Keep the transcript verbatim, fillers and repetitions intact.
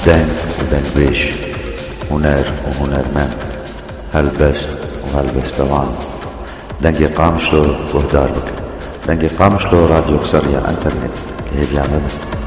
دنگ ودنگ بيش، هنر وهنرمند، هلبست وهلبستوان. دنگ قامشلو وهدار بك، دنگ قامشلو راديو قصرية انترنت اللي هي بيعمل